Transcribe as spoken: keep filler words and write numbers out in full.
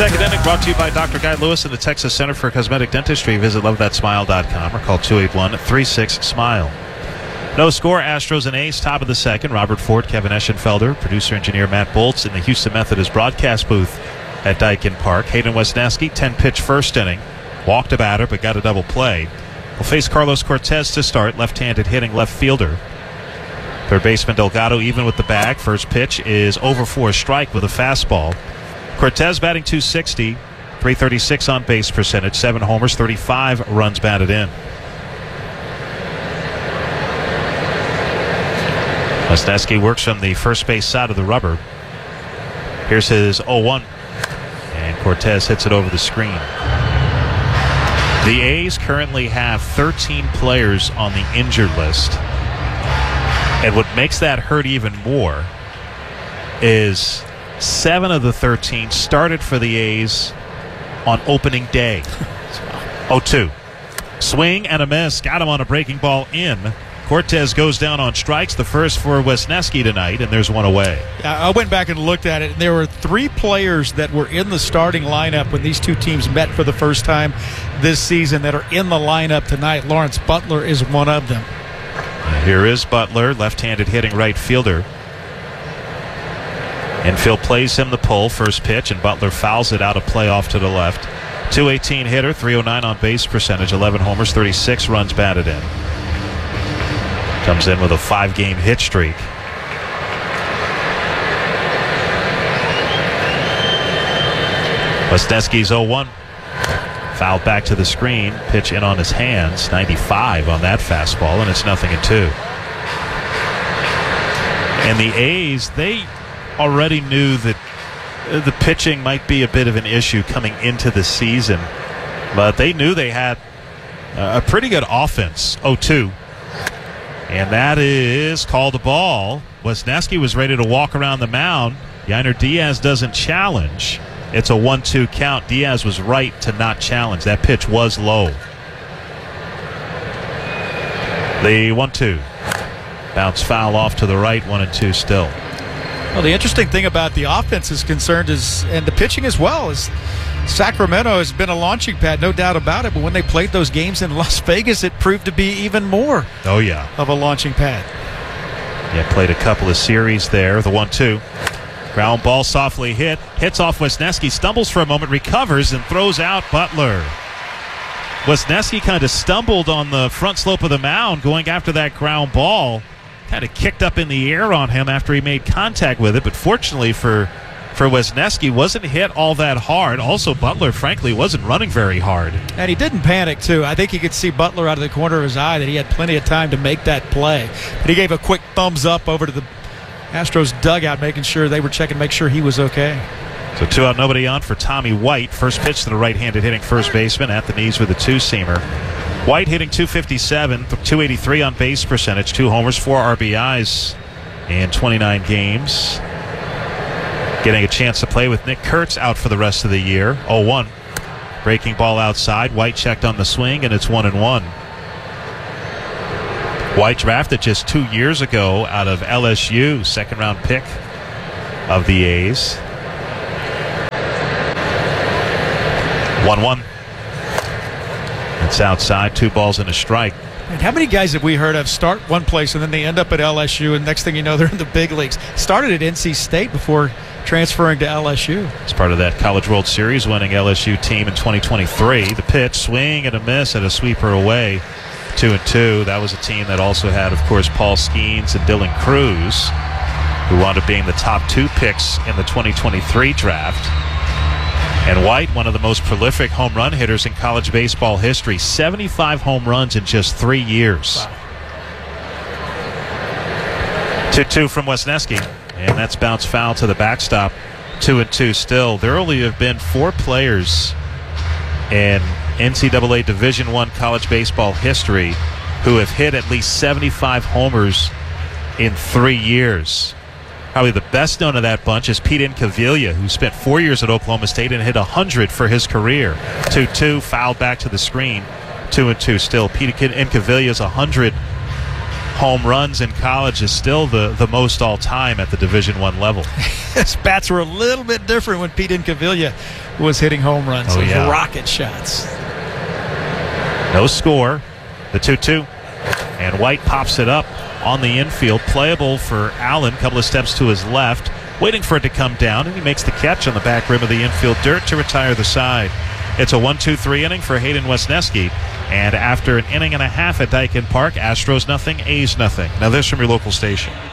Second inning brought to you by Doctor Guy Lewis and the Texas Center for Cosmetic Dentistry. Visit love that smile dot com or call two eight one, three six, smile. No score, Astros and A's, top of the second. Robert Ford, Kevin Eschenfelder, producer-engineer Matt Boltz in the Houston Methodist broadcast booth at Daikin Park. Hayden Wesneski, ten-pitch first inning. Walked a batter, but got a double play. Will face Carlos Cortez to start, left-handed hitting left fielder. Third baseman Delgado even with the bag. First pitch is over for a strike with a fastball. Cortez batting two sixty, three thirty-six on base percentage, seven homers, thirty-five runs batted in. Wesneski works from the first base side of the rubber. Here's his oh one, and Cortez hits it over the screen. The A's currently have thirteen players on the injured list. And what makes that hurt even more is seven of the thirteen started for the A's on opening day. oh two. Swing and a miss. Got him on a breaking ball in. Cortez goes down on strikes, the first for Wesneski tonight, and there's one away. Yeah, I went back and looked at it, and there were three players that were in the starting lineup when these two teams met for the first time this season that are in the lineup tonight. Lawrence Butler is one of them. Here is Butler, left-handed hitting right fielder. Infield plays him the pull, first pitch, and Butler fouls it out of play off to the left. two eighteen hitter, three oh nine on base percentage, eleven homers, thirty-six runs batted in. Comes in with a five-game hit streak. Wesneski's oh one. Fouled back to the screen. Pitch in on his hands. ninety-five on that fastball, and it's nothing and two. And the A's, they already knew that the pitching might be a bit of an issue coming into the season. But they knew they had a pretty good offense. oh two. And that is called a ball. Wesneski was ready to walk around the mound. Yainer Diaz doesn't challenge. It's a one two count. Diaz was right to not challenge. That pitch was low. The one two. Bounce foul off to the right, one and two still. Well, the interesting thing about the offense is concerned is, and the pitching as well, is Sacramento has been a launching pad, no doubt about it. But when they played those games in Las Vegas, it proved to be even more oh, yeah. of a launching pad. Yeah, played a couple of series there. The one two. Ground ball softly hit. Hits off Wesneski. Stumbles for a moment. Recovers and throws out Butler. Wesneski kind of stumbled on the front slope of the mound going after that ground ball. Kind of kicked up in the air on him after he made contact with it. But fortunately for, for Wesneski, wasn't hit all that hard. Also, Butler, frankly, wasn't running very hard. And he didn't panic, too. I think he could see Butler out of the corner of his eye that he had plenty of time to make that play. But he gave a quick thumbs up over to the Astros dugout, making sure they were checking to make sure he was okay. So two out, nobody on for Tommy White. First pitch to the right-handed hitting first baseman at the knees with a two-seamer. White hitting two fifty-seven, two eighty-three on base percentage, two homers, four R B Is in twenty-nine games. Getting a chance to play with Nick Kurtz out for the rest of the year. oh one. Breaking ball outside. White checked on the swing, and it's one and one. White drafted just two years ago out of L S U, second round pick of the A's. one one. It's outside, two balls and a strike. And how many guys have we heard of start one place and then they end up at L S U, and next thing you know they're in the big leagues? Started at N C State before transferring to L S U. As part of that College World Series winning L S U team in twenty twenty-three. The pitch, swing and a miss at a sweeper away. Two and two. That was a team that also had, of course, Paul Skeens and Dylan Cruz, who wound up being the top two picks in the twenty twenty-three draft. And White, one of the most prolific home run hitters in college baseball history, seventy-five home runs in just three years. Wow. two two from Wesneski, and that's bounced foul to the backstop. Two and two still. There only have been four players in N C double A Division I college baseball history who have hit at least seventy-five homers in three years. Probably the best known of that bunch is Pete Incaviglia, who spent four years at Oklahoma State and hit one hundred for his career. two two, fouled back to the screen. two and two still. Pete Incaviglia's one hundred home runs in college is still the, the most all-time at the Division One level. His bats were a little bit different when Pete Incaviglia was hitting home runs. Oh, Those yeah. rocket shots. No score. The two two. And White pops it up on the infield. Playable for Allen. Couple of steps to his left. Waiting for it to come down. And he makes the catch on the back rim of the infield dirt to retire the side. It's a one two three inning for Hayden Wesneski. And after an inning and a half at Daikin Park, Astros nothing, A's nothing. Now this from your local station.